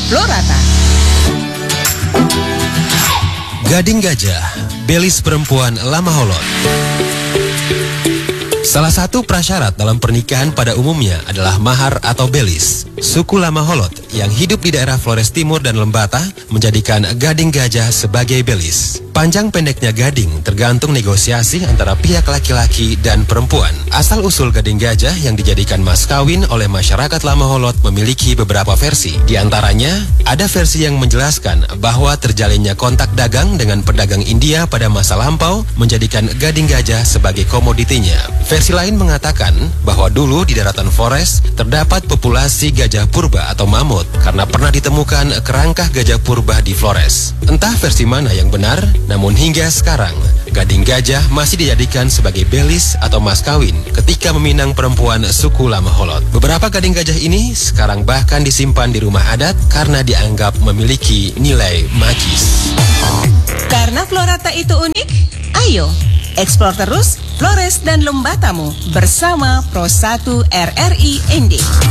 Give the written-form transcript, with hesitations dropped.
Florata. Gading gajah, belis perempuan lama holot. Salah satu prasyarat dalam pernikahan pada umumnya adalah mahar atau belis. Suku Lama Holot yang hidup di daerah Flores Timur dan Lembata menjadikan gading gajah sebagai belis. Panjang pendeknya gading tergantung negosiasi antara pihak laki-laki dan perempuan. Asal-usul gading gajah yang dijadikan mas kawin oleh masyarakat Lama Holot memiliki beberapa versi. Di antaranya, ada versi yang menjelaskan bahwa terjalinnya kontak dagang dengan pedagang India pada masa lampau menjadikan gading gajah sebagai komoditinya. Versi lain mengatakan bahwa dulu di daratan Flores terdapat populasi gajah purba atau mamut karena pernah ditemukan kerangkah gajah purba di Flores. Entah versi mana yang benar, namun hingga sekarang gading gajah masih dijadikan sebagai belis atau mas kawin ketika meminang perempuan suku Lama Holot. Beberapa gading gajah ini sekarang bahkan disimpan di rumah adat karena dianggap memiliki nilai magis. Karena Florata itu unik, ayo eksplor terus Flores dan Lembatamu bersama Pro 1 RRI ND.